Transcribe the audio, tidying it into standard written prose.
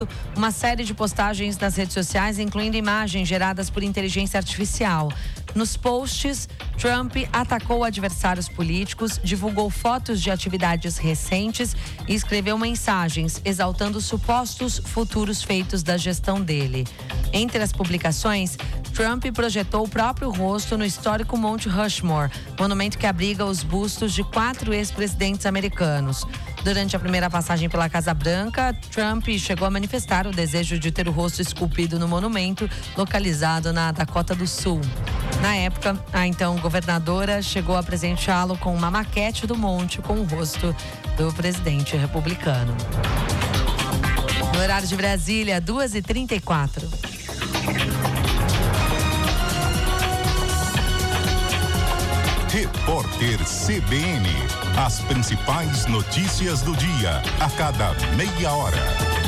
uma série de postagens nas redes sociais, incluindo imagens geradas por inteligência artificial. Nos posts, Trump atacou adversários políticos, divulgou fotos de atividades recentes e escreveu mensagens exaltando supostos futuros feitos da gestão dele. Entre as publicações, Trump projetou o próprio rosto no histórico Monte Rushmore, monumento que abriga os bustos de 4 ex-presidentes americanos. Durante a primeira passagem pela Casa Branca, Trump chegou a manifestar o desejo de ter o rosto esculpido no monumento, localizado na Dakota do Sul. Na época, a então governadora chegou a presenteá-lo com uma maquete do monte com o rosto do presidente republicano. No horário de Brasília, 2h34. Repórter CBN. As principais notícias do dia, a cada meia hora.